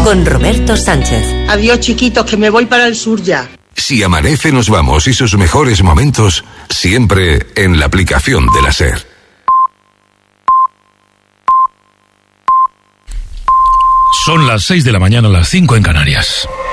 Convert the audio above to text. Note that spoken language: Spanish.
con Roberto Sánchez. Adiós, chiquitos, que me voy para el sur ya. Si amanece nos vamos y sus mejores momentos siempre en la aplicación de la SER. Son las 6 de la mañana, las 5 en Canarias.